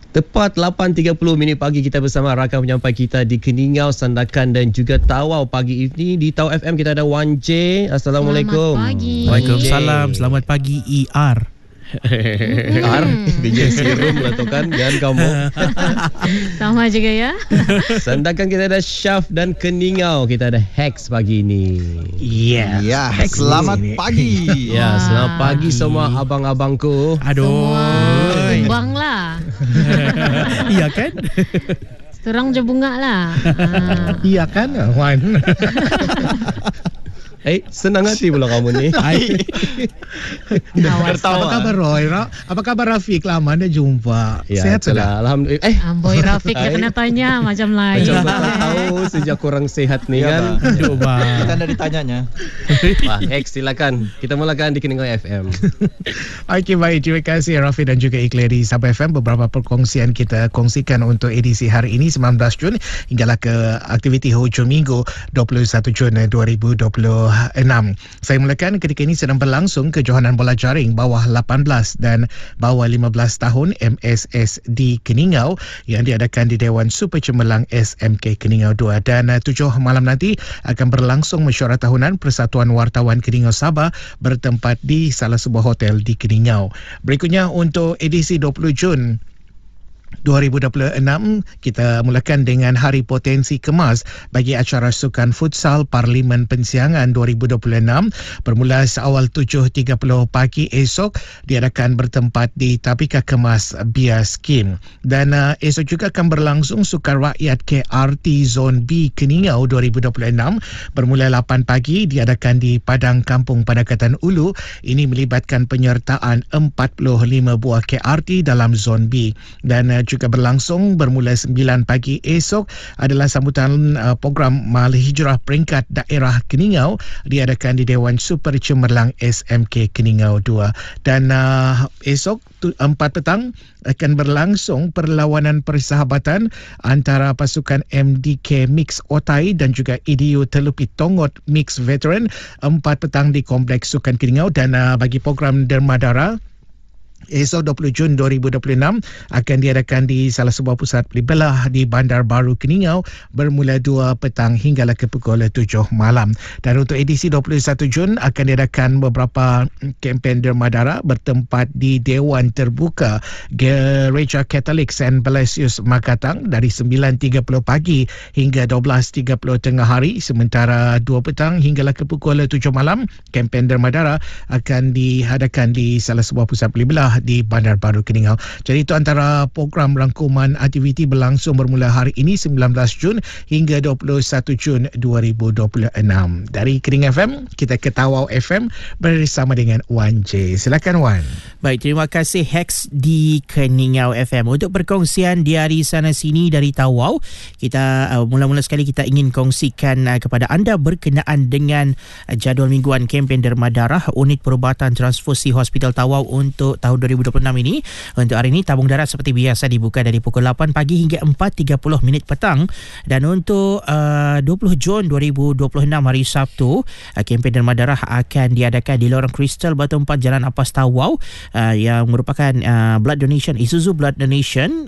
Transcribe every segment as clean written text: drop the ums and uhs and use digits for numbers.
Tepat 8.30 pagi kita bersama rakan penyampai kita di Keningau, Sandakan dan juga Tawau. Pagi ini di Tawau FM kita ada Wan J. Assalamualaikum. Selamat pagi. Waalaikumsalam. Selamat pagi ER. R biji serum atau kan jangan kamu. Sama juga ya. Sandakan kita ada Syaf dan Keningau kita ada Hex pagi ini. Yes. Ya, selamat pagi. Ya, selamat pagi semua abang-abangku. Aduh. Tumbang lah. Iya kan? Terang je bunga lah. Iya kan, Wan? Senang hati pula kamu ni. Apa kabar Roy? Apa kabar Rafiq? Lama anda jumpa. Ya, Sehat sudah? Alhamdulillah. Amboi Rafiq dia kena tanya macam lain. Macam mana tahu sejak kurang sehat ni kan? Coba. Kan dari tanyanya. Wah, Hex silakan. Kita mulakan di Keningau FM. Okey, baik. Terima kasih Rafiq dan juga Iqlal di Sabah FM. Beberapa perkongsian kita kongsikan untuk edisi hari ini 19 Jun hinggalah ke aktiviti hujung minggu 21 Jun 2026. Saya mulakan ketika ini sedang berlangsung kejohanan bola jaring bawah 18 dan bawah 15 tahun MSS di Keningau yang diadakan di Dewan Super Cemerlang SMK Keningau 2, dan 7 malam nanti akan berlangsung mesyuarat tahunan Persatuan Wartawan Keningau Sabah bertempat di salah sebuah hotel di Keningau. Berikutnya untuk edisi 20 Jun 2026, kita mulakan dengan Hari Potensi Kemas bagi acara sukan futsal Parlimen Pensiangan 2026 bermula seawal 7.30 pagi esok, diadakan bertempat di Tapika Kemas Bias Kim. Dan esok juga akan berlangsung Sukan Rakyat KRT Zon B Keningau 2026 bermula 8 pagi, diadakan di Padang Kampung Padakatan Ulu. Ini melibatkan penyertaan 45 buah KRT dalam Zon B, dan juga berlangsung bermula 9 pagi esok adalah sambutan program Mahal Hijrah Peringkat Daerah Keningau, diadakan di Dewan Super Cemerlang SMK Keningau 2. Dan esok 4 petang akan berlangsung perlawanan persahabatan antara pasukan MDK Mix Otai dan juga EDU Telupi Tongot Mix Veteran 4 petang di Kompleks Sukan Keningau. Dan bagi program Dermadara esok 20 Jun 2026 akan diadakan di salah sebuah pusat beli-belah di Bandar Baru Keningau bermula 2 petang hinggalah ke pukul 7 malam. Dan untuk edisi 21 Jun akan diadakan beberapa kempen dermadara bertempat di Dewan Terbuka Gereja Katolik St. Blasius Makatang dari 9.30 pagi hingga 12.30 tengah hari, sementara 2 petang hinggalah ke pukul 7 malam kempen dermadara akan diadakan di salah sebuah pusat beli-belah di Bandar Baru Keningau. Jadi itu antara program rangkuman aktiviti berlangsung bermula hari ini 19 Jun hingga 21 Jun 2026. Dari Keningau FM, kita ke Tawau FM bersama dengan Wan J. Silakan Wan. Baik, terima kasih Hex di Keningau FM. Untuk perkongsian di hari sana sini dari Tawau, kita mula-mula sekali kita ingin kongsikan kepada anda berkenaan dengan jadual mingguan kempen derma darah Unit Perubatan Transfusi Hospital Tawau untuk tahun 2026 ini. Untuk hari ini tabung darah seperti biasa dibuka dari pukul 8 pagi hingga 4.30 petang. Dan untuk 20 Jun 2026 hari Sabtu, kempen derma darah akan diadakan di Lorong Kristal Batu 4 Jalan Apas Tawau, yang merupakan blood donation, Isuzu blood donation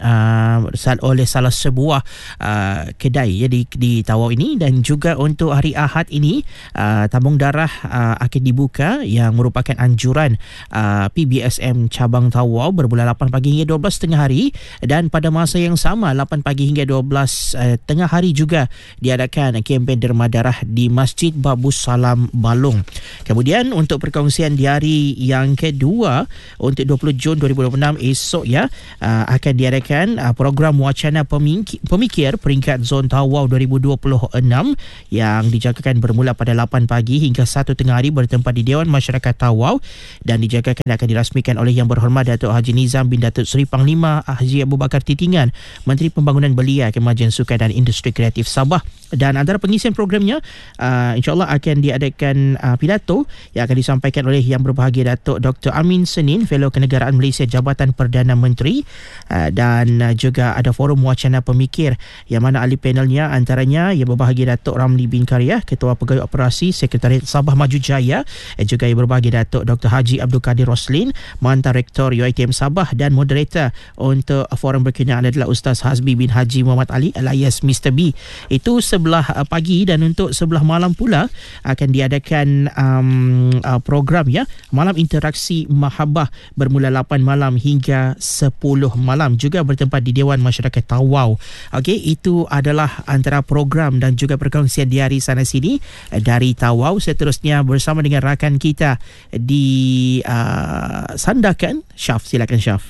oleh salah sebuah kedai di Tawau ini. Dan juga untuk hari Ahad ini, tabung darah akan dibuka yang merupakan anjuran PBSM Cabang Tawau bermula 8 pagi hingga 12 tengah hari. Dan pada masa yang sama 8 pagi hingga 12 tengah hari juga diadakan kempen derma darah di Masjid Babus Salam Balong. Kemudian untuk perkongsian di hari yang kedua untuk 20 Jun 2026 esok akan diadakan program wacana pemikir peringkat Zon Tawau 2026 yang dijangkakan bermula pada 8 pagi hingga 1 tengah hari bertempat di Dewan Masyarakat Tawau, dan dijangkakan akan dirasmikan oleh Yang Berhormat Datuk Haji Nizam bin Datuk Seri Panglima Haji Abu Bakar Titingan, Menteri Pembangunan Belia, Kemajuan Sukan dan Industri Kreatif Sabah. Dan antara pengisian programnya insyaAllah akan diadakan pidato yang akan disampaikan oleh Yang Berbahagia Datuk Dr. Amin Senin, Fellow Kenegaraan Malaysia Jabatan Perdana Menteri, dan juga ada forum wacana pemikir yang mana ahli panelnya antaranya Yang Berbahagia Datuk Ramli bin Karyah, Ketua Pegawai Operasi Sekretariat Sabah Maju Jaya, juga Yang Berbahagia Datuk Dr. Haji Abdul Kadir Roslin, Mantan Direktor UiTM Sabah dan moderator untuk forum berkenaan adalah Ustaz Hazbi bin Haji Muhammad Ali alias Mr. B. Itu sebelah pagi, dan untuk sebelah malam pula akan diadakan program ya, Malam Interaksi Mahabbah bermula 8 malam hingga 10 malam, juga bertempat di Dewan Masyarakat Tawau. Okey, itu adalah antara program dan juga perkongsian di hari sana sini dari Tawau. Seterusnya bersama dengan rakan kita di Sandakan, Syaf. Silakan Syaf.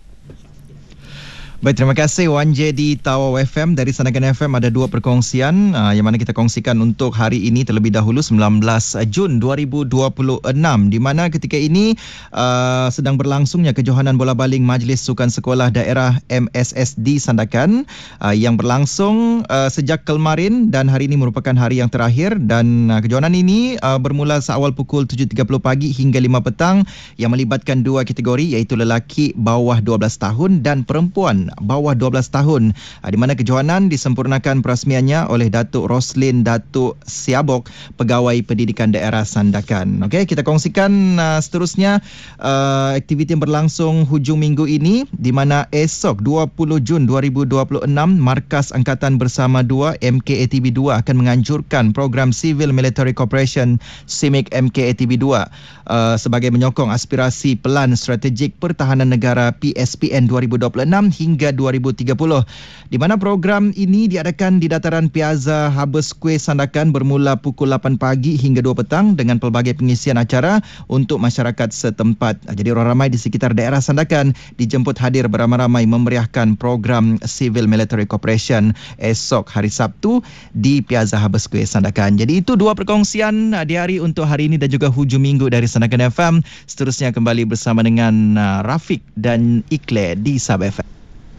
Baik, terima kasih Wan J di Tawau FM. Dari Sandakan FM ada 2 perkongsian yang mana kita kongsikan untuk hari ini terlebih dahulu 19 Jun 2026, di mana ketika ini sedang berlangsungnya kejohanan bola baling Majlis Sukan Sekolah Daerah MSSD Sandakan yang berlangsung sejak kemarin, dan hari ini merupakan hari yang terakhir, dan kejohanan ini bermula seawal pukul 7.30 pagi hingga 5 petang yang melibatkan 2 kategori, iaitu lelaki bawah 12 tahun dan perempuan bawah 12 tahun, di mana kejohanan disempurnakan perasmiannya oleh Datuk Roslin Datuk Siabok, Pegawai Pendidikan Daerah Sandakan. Okey, kita kongsikan seterusnya aktiviti yang berlangsung hujung minggu ini, di mana esok 20 Jun 2026 Markas Angkatan Bersama 2 MKATB 2 akan menganjurkan program Civil Military Cooperation CIMIC MKATB 2 sebagai menyokong aspirasi Pelan Strategik Pertahanan Negara PSPN 2026 hingga 2030, di mana program ini diadakan di dataran Piazza Harbour Square Sandakan bermula pukul 8 pagi hingga 2 petang dengan pelbagai pengisian acara untuk masyarakat setempat. Jadi orang ramai di sekitar daerah Sandakan dijemput hadir beramai-ramai memeriahkan program Civil Military Cooperation esok hari Sabtu di Piazza Harbour Square Sandakan. Jadi itu 2 perkongsian di hari untuk hari ini dan juga hujung minggu dari Sandakan FM. Seterusnya kembali bersama dengan Rafiq dan Iqle di Sabah FM.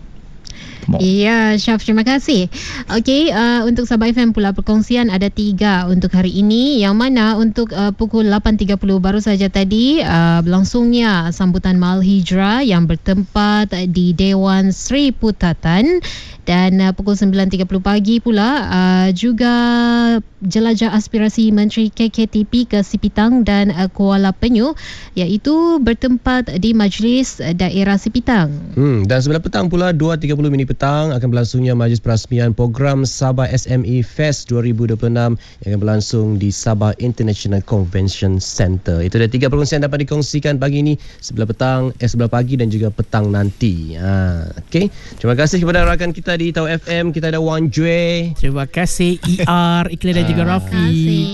Ya, Syaf, terima kasih. Okey, untuk Sabah FM pula perkongsian ada 3 untuk hari ini, yang mana untuk pukul 8.30 baru saja tadi berlangsungnya sambutan Mahal Hijrah yang bertempat di Dewan Sri Putatan, dan pukul 9.30 pagi pula juga jelajah aspirasi Menteri KKTP ke Sipitang dan Kuala Penyu, iaitu bertempat di Majlis Daerah Sipitang. Dan sebelah petang pula 2.30 minit petang akan berlangsungnya majlis perasmian program Sabah SME Fest 2026 yang akan berlangsung di Sabah International Convention Centre. Itu ada 3 perkongsian dapat dikongsikan pagi ini, sebelah pagi dan juga petang nanti. Okey, terima kasih kepada rakan kita di Tau FM. Kita ada Wan Jue. Terima kasih ER, Iqle dan juga Rafiq.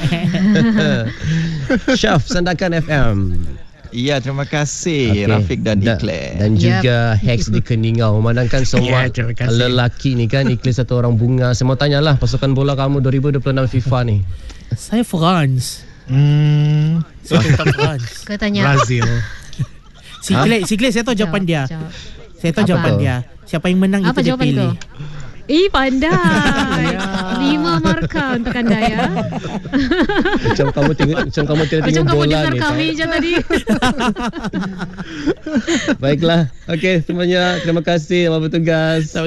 Syaf, Sandakan FM. Ya, terima kasih Rafiq dan Iqle. Dan juga Hex di Keningau. Memandangkan semua lelaki ni kan, Iqle satu orang bunga. Saya mau tanyalah pasukan bola kamu 2026 FIFA ni. Saya France. Saya tetap France. Kau tanya Brazil. Si Iqle saya tahu jawapan dia. Saya tahu jawapan dia. Siapa yang menang apa itu dia pilih. Pandai. 5 markah untuk anda ya. Macam kamu tengok bola ni. Macam kamu kami je tadi. Baiklah. Okey, semuanya terima kasih selamat bertugas.